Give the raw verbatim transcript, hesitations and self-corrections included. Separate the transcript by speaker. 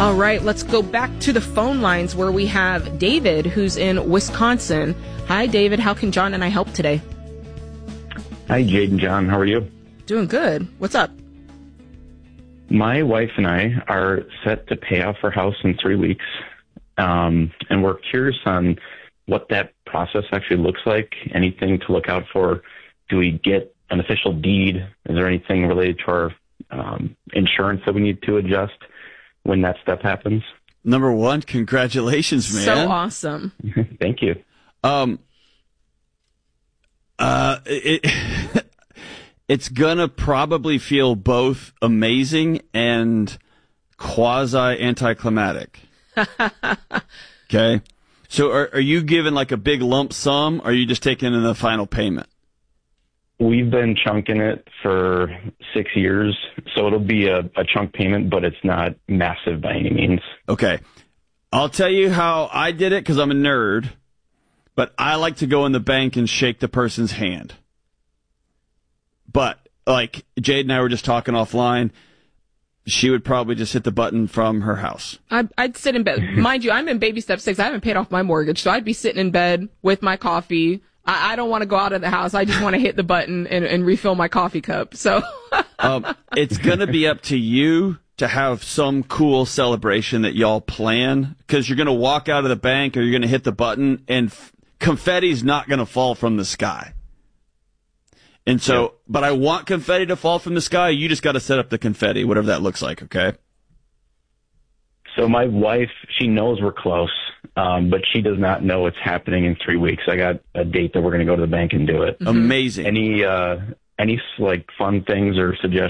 Speaker 1: All right, let's go back to the phone lines where we have David, who's in Wisconsin. Hi, David. How can John and I help today?
Speaker 2: Hi, Jade and John. How are you?
Speaker 1: Doing good. What's up?
Speaker 2: My wife and I are set to pay off our house in three weeks, um, and we're curious on what that process actually looks like, anything to look out for. Do we get an official deed? Is there anything related to our um, insurance that we need to adjust when that step happens?
Speaker 3: Number one, congratulations, man.
Speaker 1: So awesome.
Speaker 2: Thank you.
Speaker 3: Um, uh, it, it's gonna probably feel both amazing and quasi-anticlimactic. Okay? So are, are you given like a big lump sum, or are you just taking in the final payment?
Speaker 2: We've been chunking it for six years, so it'll be a, a chunk payment, but it's not massive by any means.
Speaker 3: Okay. I'll tell you how I did it because I'm a nerd, but I like to go in the bank and shake the person's hand. But, like, Jade and I were just talking offline, she would probably just hit the button from her house.
Speaker 1: I, I'd sit in bed. Mind you, I'm in baby step six. I haven't paid off my mortgage, so I'd be sitting in bed with my coffee. I, I don't want to go out of the house. I just want to hit the button and, and refill my coffee cup. So
Speaker 3: um, it's going to be up to you to have some cool celebration that y'all plan, because you're going to walk out of the bank or you're going to hit the button and f- confetti's not going to fall from the sky. And so, yep. But I want confetti to fall from the sky. You just got to set up the confetti, whatever that looks like, okay?
Speaker 2: So my wife, she knows we're close, um, but she does not know it's happening in three weeks. I got a date that we're going to go to the bank and do it.
Speaker 3: Mm-hmm. Amazing.
Speaker 2: Any, uh, any like fun things or suggestions